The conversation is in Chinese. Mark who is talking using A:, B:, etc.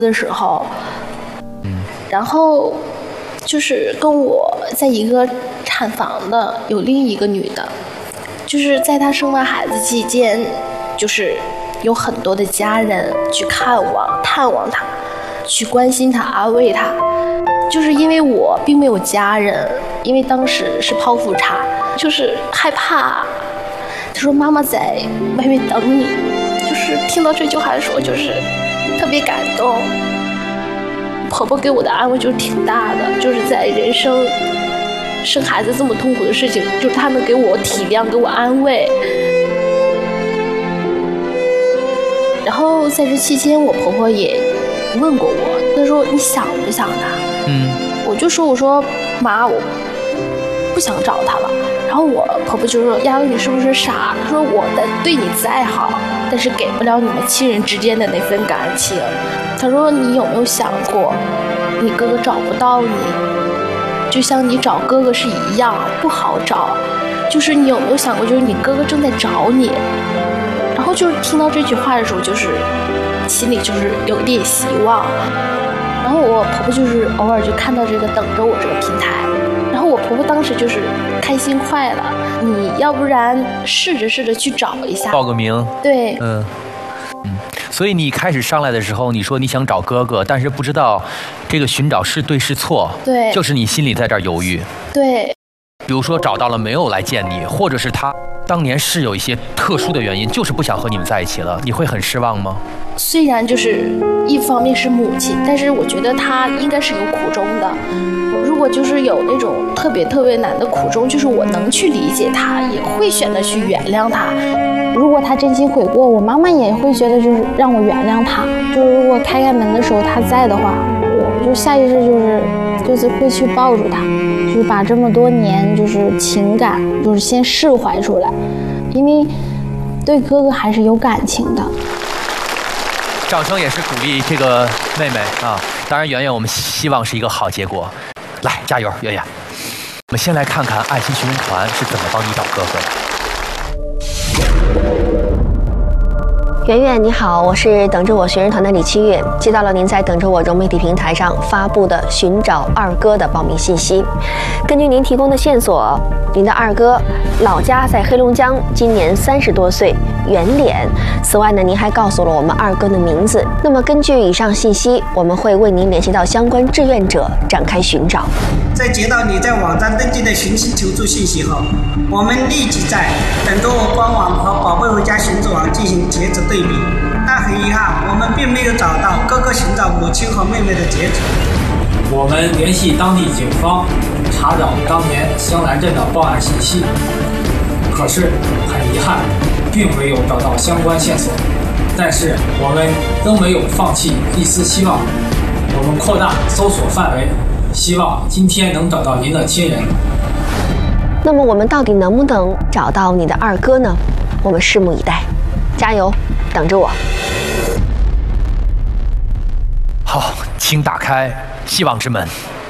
A: 的时候，然后就是跟我在一个产房的有另一个女的，就是在她生完孩子期间，就是有很多的家人去探望她，去关心她，安慰她。就是因为我并没有家人，因为当时是剖腹产，就是害怕。她说妈妈在外面等你，就是听到这句话的时候，就是特别感动。婆婆给我的安慰就是挺大的，就是在人生生孩子这么痛苦的事情，就是她能给我体谅，给我安慰。然后在这期间，我婆婆也问过我，她说你想不想他？我就说，我说妈，我不想找他了。然后我婆婆就说，丫头你是不是傻？她说我的对你再好，但是给不了你们亲人之间的那份感情。她说你有没有想过，你哥哥找不到你，就像你找哥哥是一样，不好找。就是你有没有想过，就是你哥哥正在找你。然后就是听到这句话的时候，就是心里就是有一点希望。然后我婆婆就是偶尔就看到这个等着我这个平台，然后我婆婆当时就是开心坏了，你要不然试着去找一下，
B: 报个名。
A: 对，
B: 所以你开始上来的时候，你说你想找哥哥，但是不知道这个寻找是对是错，
A: 对，
B: 就是你心里在这儿犹豫。
A: 对，
B: 比如说找到了没有来见你，或者是他当年是有一些特殊的原因，就是不想和你们在一起了，你会很失望吗？
A: 虽然就是一方面是母亲，但是我觉得她应该是有苦衷的。如果就是有那种特别难的苦衷，就是我能去理解她，也会选择去原谅她。
C: 如果她真心悔过，我妈妈也会觉得就是让我原谅她。就是如果开门的时候她在的话，我就下意识就是会去抱住她，就是把这么多年就是情感就是先释怀出来，因为对哥哥还是有感情的。
B: 掌声也是鼓励这个妹妹啊！当然，圆圆，我们希望是一个好结果。来，加油，圆圆！我们先来看看爱心寻人团是怎么帮你找哥哥的。
D: 圆圆你好，我是等着我寻人团的李七月，接到了您在等着我融媒体平台上发布的寻找二哥的报名信息。根据您提供的线索，您的二哥老家在黑龙江，今年30多岁，圆脸。此外呢，您还告诉了我们二哥的名字。那么根据以上信息，我们会为您联系到相关志愿者展开寻找。
E: 在接到你在网站登记的寻亲求助信息后，我们立即在等着我官网和宝贝回家寻找网进行截止对比，但很遗憾，我们并没有找到哥哥寻找母亲和妹妹的截止。
F: 我们联系当地警方，查找当年香兰镇的报案信息，可是很遗憾，并没有找到相关线索。但是我们仍没有放弃一丝希望，我们扩大搜索范围，希望今天能找到您的亲人。
D: 那么我们到底能不能找到你的二哥呢？我们拭目以待，加油，等着我。
B: 好，请打开希望之门。